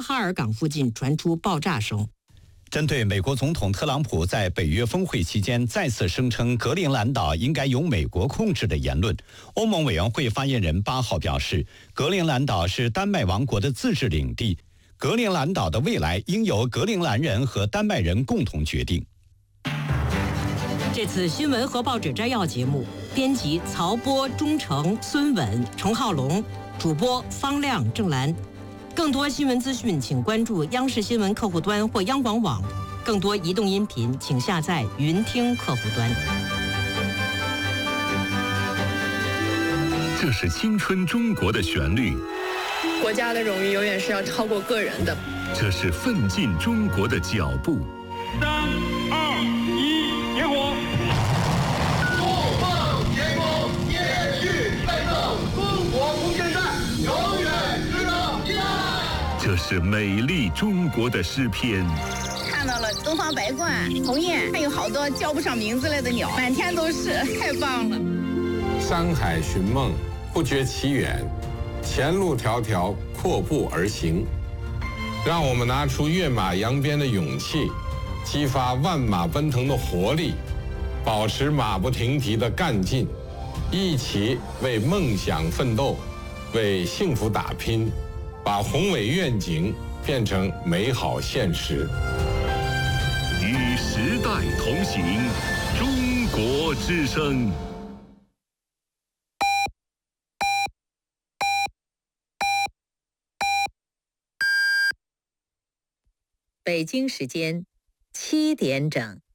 哈尔港附近传出爆炸声。 针对美国总统特朗普在北约峰会期间再次声称格陵兰岛应该由美国控制的言论，欧盟委员会发言人8号表示，格陵兰岛是丹麦王国的自治领地，格陵兰岛的未来应由格陵兰人和丹麦人共同决定。 这次新闻和报纸摘要节目，编辑曹波、钟诚、孙稳、程浩龙，主播方亮、郑兰。更多新闻资讯，请关注央视新闻客户端或央广网。更多移动音频，请下载云听客户端。 这是青春中国的旋律， 国家的荣誉永远是要超过个人的。 这是奋进中国的脚步。 3、2、1，点火！ 怒放天空，延续奋斗，中国无限战，永远值得期待。 这是美丽中国的诗篇。 看到了东方白鹳、鸿雁，还有好多叫不上名字来的鸟，满天都是，太棒了。 山海寻梦，不觉其远，前路迢迢，阔步而行。让我们拿出跃马扬鞭的勇气，激发万马奔腾的活力，保持马不停蹄的干劲，一起为梦想奋斗，为幸福打拼，把宏伟愿景变成美好现实。 与时代同行，中国之声。 北京时间7点整。